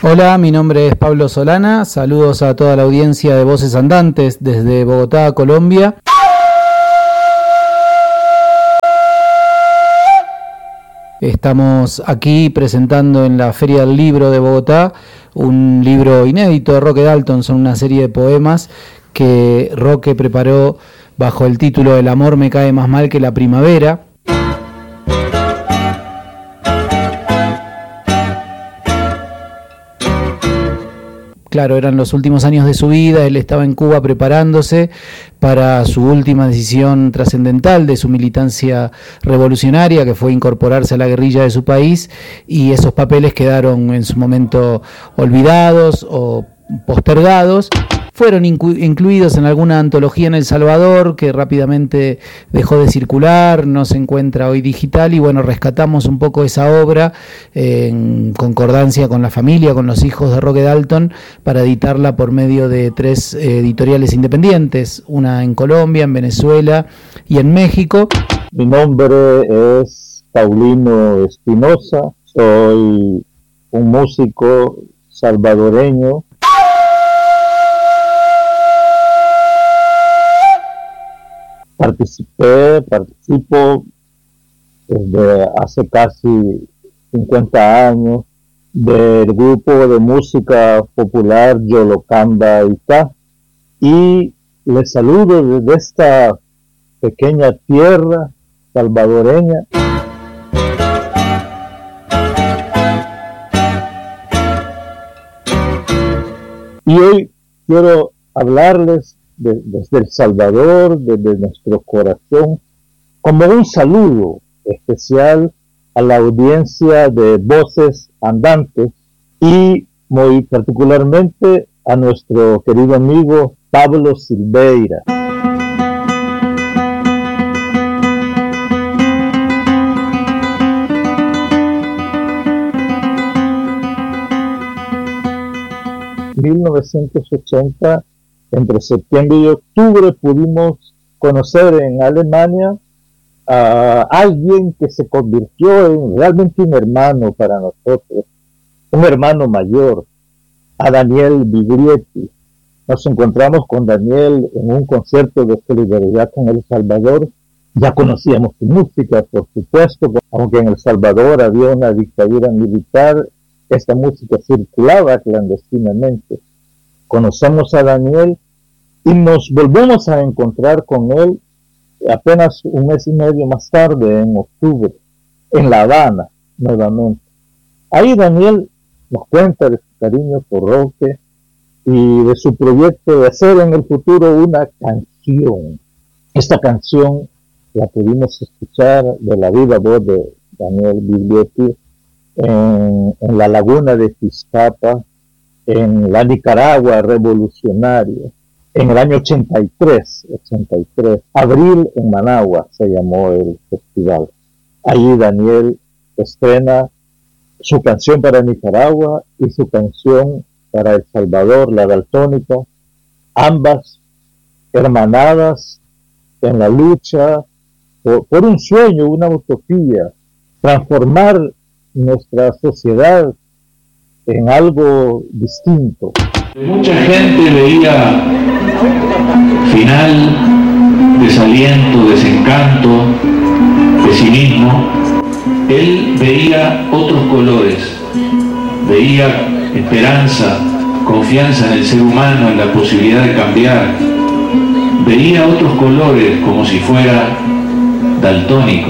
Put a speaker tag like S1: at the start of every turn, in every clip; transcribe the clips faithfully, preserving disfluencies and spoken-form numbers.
S1: Hola, mi nombre es Pablo Solana, saludos a toda la audiencia de Voces Andantes desde Bogotá, Colombia. Estamos aquí presentando en la Feria del Libro de Bogotá un libro inédito de Roque Dalton, son una serie de poemas que Roque preparó bajo el título El amor me cae más mal que la primavera. Claro, eran los últimos años de su vida, él estaba en Cuba preparándose para su última decisión trascendental de su militancia revolucionaria, que fue incorporarse a la guerrilla de su país, y esos papeles quedaron en su momento olvidados o postergados. Fueron inclu- incluidos en alguna antología en El Salvador que rápidamente dejó de circular, no se encuentra hoy digital, y bueno, rescatamos un poco esa obra eh, en concordancia con la familia, con los hijos de Roque Dalton, para editarla por medio de tres eh, editoriales independientes, una en Colombia, en Venezuela y en México.
S2: Mi nombre es Paulino Espinosa, soy un músico salvadoreño. Participé, participo desde hace casi cincuenta años del grupo de música popular Yolocamba Itá, y les saludo desde esta pequeña tierra salvadoreña. Y hoy quiero hablarles de, desde El Salvador, desde nuestro corazón, como un saludo especial a la audiencia de Voces Andantes y muy particularmente a nuestro querido amigo Pablo Silveira. mil novecientos ochenta, entre septiembre y octubre, pudimos conocer en Alemania a alguien que se convirtió en realmente un hermano para nosotros, un hermano mayor, a Daniel Biglietti. Nos encontramos con Daniel en un concierto de solidaridad con El Salvador. Ya conocíamos su música, por supuesto, aunque en El Salvador había una dictadura militar, esta música circulaba clandestinamente. Conocemos a Daniel y nos volvemos a encontrar con él apenas un mes y medio más tarde, en octubre, en La Habana, nuevamente. Ahí Daniel nos cuenta de su cariño por Roque y de su proyecto de hacer en el futuro una canción. Esta canción la pudimos escuchar de la viva voz de Daniel Biglietti en, en la laguna de Tizcapa, en la Nicaragua revolucionaria, en el año ochenta y tres, Abril en Managua se llamó el festival. Allí Daniel estrena su canción para Nicaragua y su canción para El Salvador, la daltónica, ambas hermanadas en la lucha por, por un sueño, una utopía, transformar nuestra sociedad en algo distinto.
S3: Mucha gente veía final, desaliento, desencanto, pesimismo. Él veía otros colores, veía esperanza, confianza en el ser humano, en la posibilidad de cambiar. Veía otros colores como si fuera daltónico.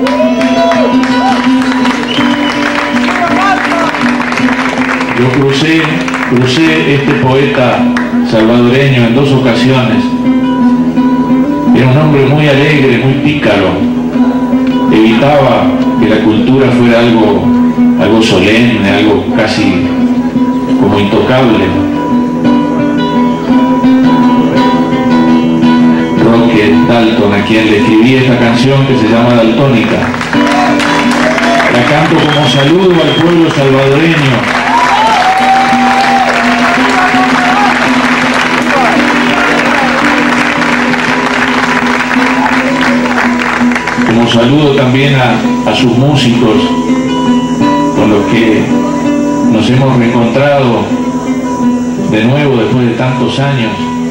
S3: Yo crucé, crucé este poeta salvadoreño en dos ocasiones. Era un hombre muy alegre, muy pícaro. Evitaba que la cultura fuera algo, algo solemne, algo casi como intocable. Roque Dalton, a quien le escribí esta canción que se llama Daltónica. La canto como saludo al pueblo salvadoreño. Como saludo también a, a sus músicos con los que nos nos hemos reencontrado de nuevo después de tantos años.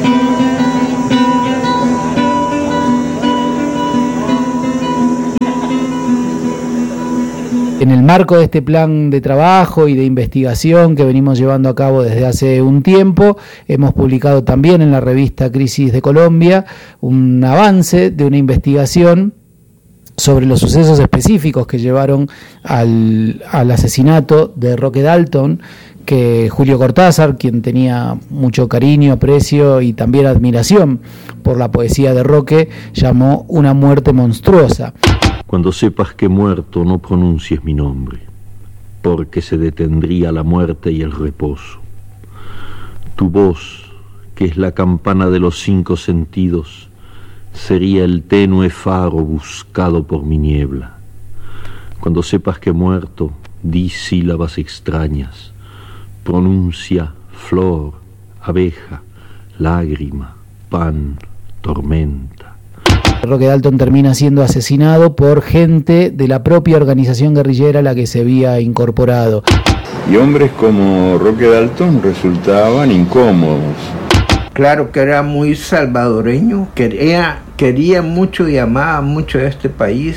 S1: En el marco de este plan de trabajo y de investigación que venimos llevando a cabo desde hace un tiempo, hemos publicado también en la revista Crisis de Colombia un avance de una investigación sobre los sucesos específicos que llevaron al, al asesinato de Roque Dalton, que Julio Cortázar, quien tenía mucho cariño, aprecio y también admiración por la poesía de Roque, llamó una muerte monstruosa.
S4: Cuando sepas que he muerto, no pronuncies mi nombre, porque se detendría la muerte y el reposo. Tu voz, que es la campana de los cinco sentidos, sería el tenue faro buscado por mi niebla. Cuando sepas que he muerto, di sílabas extrañas, pronuncia flor, abeja, lágrima, pan, tormenta.
S1: Roque Dalton termina siendo asesinado por gente de la propia organización guerrillera a la que se había incorporado.
S5: Y hombres como Roque Dalton resultaban incómodos.
S6: Claro que era muy salvadoreño, quería, quería mucho y amaba mucho a este país.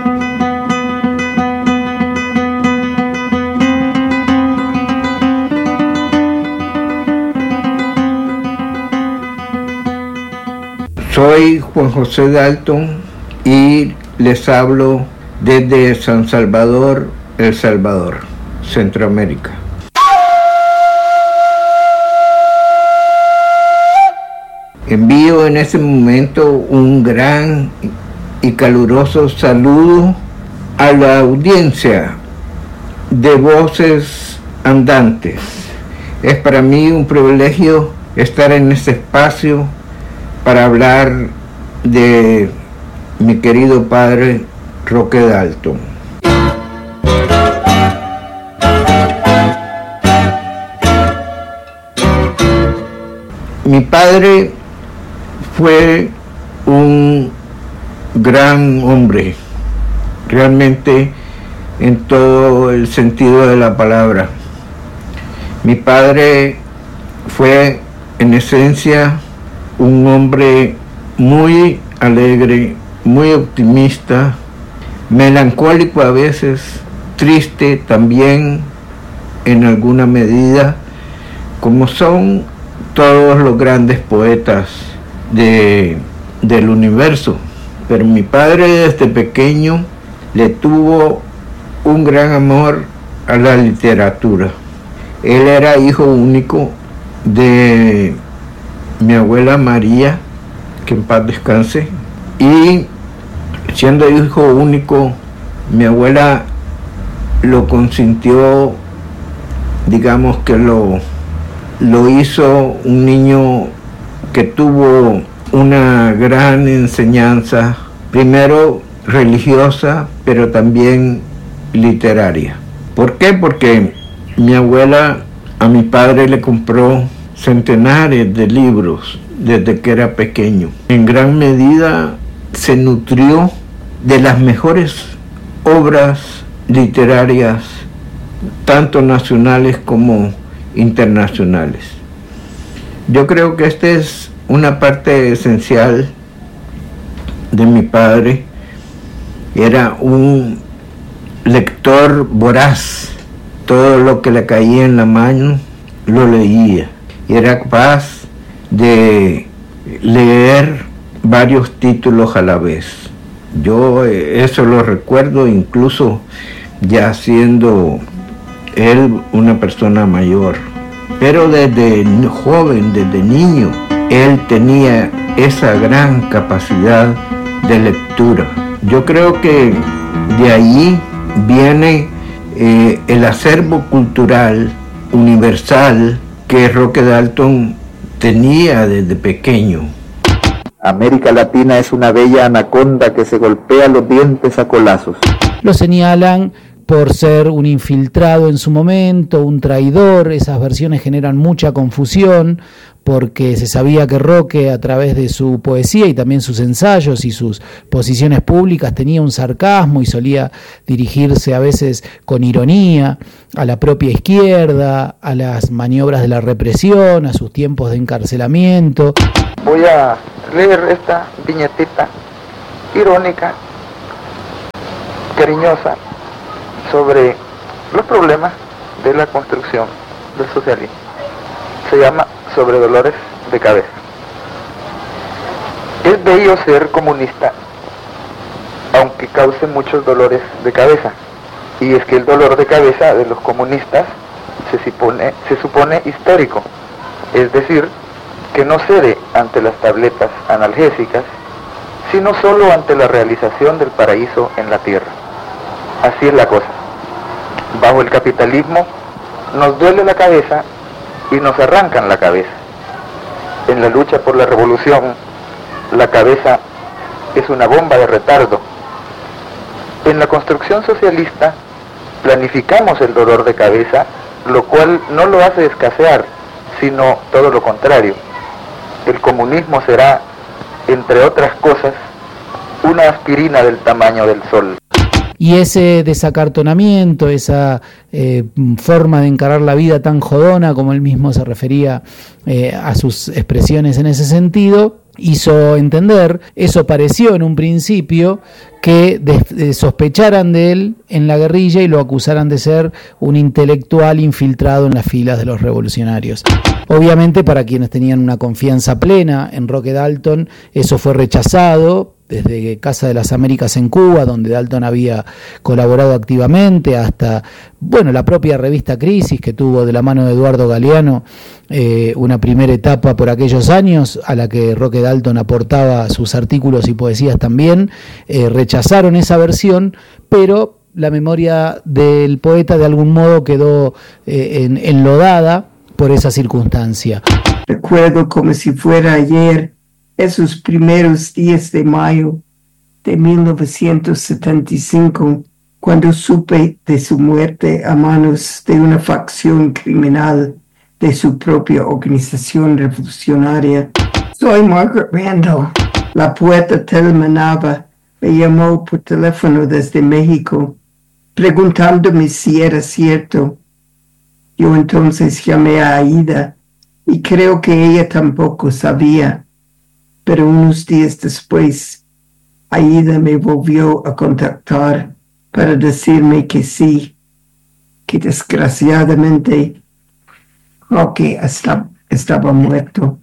S6: Soy Juan José Dalton y les hablo desde San Salvador, El Salvador, Centroamérica. Envío en este momento un gran y caluroso saludo a la audiencia de Voces Andantes. Es para mí un privilegio estar en este espacio para hablar de mi querido padre Roque Dalton. Mi padre fue un gran hombre, realmente en todo el sentido de la palabra. Mi padre fue en esencia un hombre muy alegre, muy optimista, melancólico a veces, triste también en alguna medida, como son todos los grandes poetas de, del universo. Pero mi padre desde pequeño le tuvo un gran amor a la literatura. Él era hijo único de mi abuela María, que en paz descanse, y siendo hijo único, mi abuela lo consintió, digamos que lo, lo hizo un niño que tuvo una gran enseñanza, primero religiosa, pero también literaria. ¿Por qué? Porque mi abuela a mi padre le compró centenares de libros desde que era pequeño. En gran medida se nutrió de las mejores obras literarias, tanto nacionales como internacionales. Yo creo que esta es una parte esencial de mi padre. Era un lector voraz. Todo lo que le caía en la mano lo leía. Y era capaz de leer varios títulos a la vez. Yo eso lo recuerdo incluso ya siendo él una persona mayor. Pero desde joven, desde niño, él tenía esa gran capacidad de lectura. Yo creo que de ahí viene eh, el acervo cultural universal que Roque Dalton tenía desde pequeño.
S7: América Latina es una bella anaconda que se golpea los dientes a colazos.
S1: Lo señalan por ser un infiltrado en su momento, un traidor. Esas versiones generan mucha confusión porque se sabía que Roque, a través de su poesía y también sus ensayos y sus posiciones públicas, tenía un sarcasmo y solía dirigirse a veces con ironía a la propia izquierda, a las maniobras de la represión, a sus tiempos de encarcelamiento.
S8: Voy a leer esta viñetita irónica, cariñosa, sobre los problemas de la construcción del socialismo. Se llama Sobre dolores de cabeza. Es bello ser comunista, aunque cause muchos dolores de cabeza. Y es que el dolor de cabeza de los comunistas se supone, se supone histórico, es decir, que no cede ante las tabletas analgésicas, sino solo ante la realización del paraíso en la tierra. Así es la cosa. Bajo el capitalismo nos duele la cabeza y nos arrancan la cabeza. En la lucha por la revolución, la cabeza es una bomba de retardo. En la construcción socialista, planificamos el dolor de cabeza, lo cual no lo hace escasear, sino todo lo contrario. El comunismo será, entre otras cosas, una aspirina del tamaño del sol.
S1: Y ese desacartonamiento, esa eh, forma de encarar la vida tan jodona, como él mismo se refería eh, a sus expresiones en ese sentido, hizo entender, eso pareció en un principio, que de, de sospecharan de él en la guerrilla y lo acusaran de ser un intelectual infiltrado en las filas de los revolucionarios. Obviamente, para quienes tenían una confianza plena en Roque Dalton, eso fue rechazado, desde Casa de las Américas en Cuba, donde Dalton había colaborado activamente, hasta, bueno, la propia revista Crisis, que tuvo de la mano de Eduardo Galeano eh, una primera etapa por aquellos años, a la que Roque Dalton aportaba sus artículos y poesías también. Eh, rechazaron esa versión, pero la memoria del poeta de algún modo quedó eh, en, enlodada por esa circunstancia.
S9: Recuerdo como si fuera ayer esos primeros días de mayo de mil novecientos setenta y cinco, cuando supe de su muerte a manos de una facción criminal de su propia organización revolucionaria. Soy Margaret Randall. La poeta Thelma Nava me llamó por teléfono desde México, preguntándome si era cierto. Yo entonces llamé a Aida y creo que ella tampoco sabía. Pero unos días después, Aida me volvió a contactar para decirme que sí, que desgraciadamente Roque estaba, estaba muerto.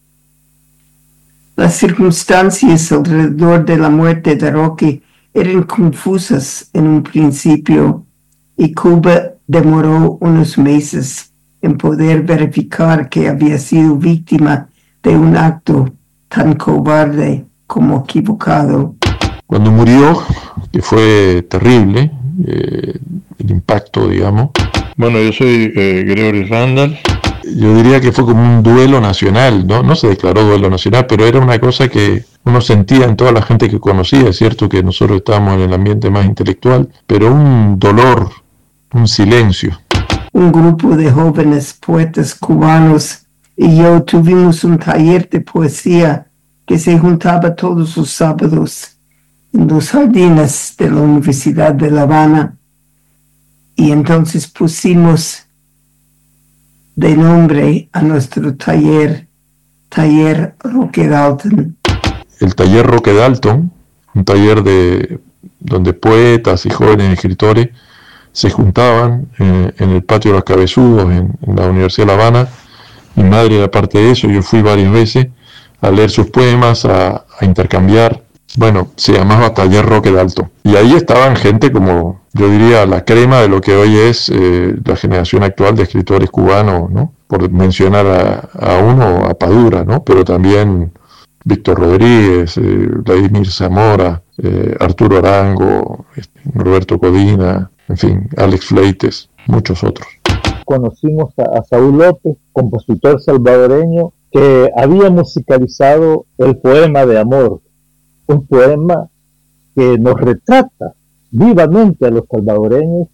S9: Las circunstancias alrededor de la muerte de Roque eran confusas en un principio y Cuba demoró unos meses en poder verificar que había sido víctima de un acto tan cobarde como equivocado.
S10: Cuando murió, que fue terrible, eh, el impacto, digamos.
S5: Bueno, yo soy eh, Gregory Randall.
S10: Yo diría que fue como un duelo nacional, ¿no? No se declaró duelo nacional, pero era una cosa que uno sentía en toda la gente que conocía. Es cierto que nosotros estábamos en el ambiente más intelectual, pero un dolor, un silencio.
S9: Un grupo de jóvenes poetas cubanos y yo tuvimos un taller de poesía que se juntaba todos los sábados en los jardines de la Universidad de La Habana. Y entonces pusimos de nombre a nuestro taller, Taller Roque Dalton.
S10: El taller Roque Dalton, un taller de donde poetas y jóvenes escritores se juntaban en, en el patio de los Cabezudos, en, en la Universidad de La Habana. Mi madre era parte de eso, yo fui varias veces a leer sus poemas, a, a intercambiar. Bueno, se llamaba Taller Roque Dalton. Y ahí estaban gente como, yo diría, la crema de lo que hoy es eh, la generación actual de escritores cubanos, ¿no? Por mencionar a, a uno, a Padura, ¿no? Pero también Víctor Rodríguez, eh, Vladimir Zamora, eh, Arturo Arango, Roberto Codina, en fin, Alex Fleites, muchos otros.
S2: Conocimos a, a Saúl López, compositor salvadoreño, que había musicalizado el poema de amor, un poema que nos retrata vivamente a los salvadoreños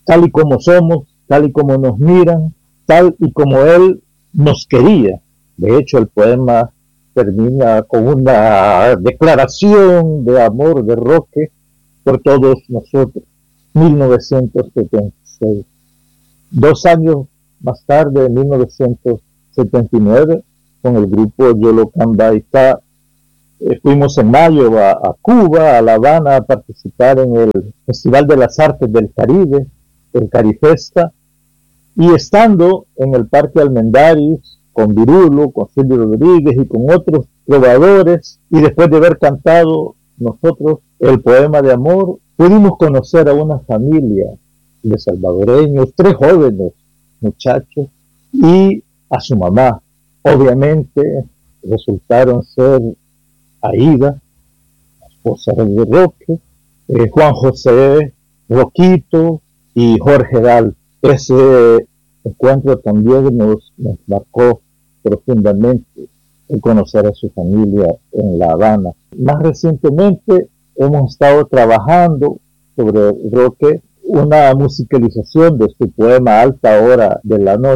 S2: tal y como somos, tal y como nos miran, tal y como él nos quería. De hecho, el poema termina con una declaración de amor de Roque por todos nosotros. mil novecientos setenta y seis. Dos años más tarde, en mil novecientos setenta y nueve, con el grupo Yolocambaitá, eh, fuimos en mayo a, a Cuba, a La Habana, a participar en el Festival de las Artes del Caribe, el Carifesta, y estando en el Parque Almendaris, con Virulo, con Silvio Rodríguez y con otros trovadores, y después de haber cantado nosotros el poema de amor, pudimos conocer a una familia de salvadoreños, tres jóvenes muchachos, y a su mamá. Obviamente resultaron ser Aida, la esposa de Roque, eh, Juan José, Roquito y Jorge Dal. Ese encuentro también nos, nos marcó profundamente el conocer a su familia en La Habana. Más recientemente hemos estado trabajando sobre Roque una musicalización de su poema Alta Hora de la Noche.